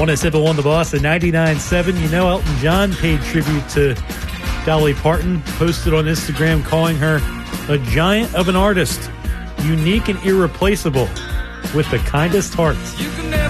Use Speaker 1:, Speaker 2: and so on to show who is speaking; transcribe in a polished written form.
Speaker 1: 107.1 The Boss and 99.7. You know, Elton John paid tribute to Dolly Parton, posted on Instagram calling her a giant of an artist, unique and irreplaceable, with the kindest heart.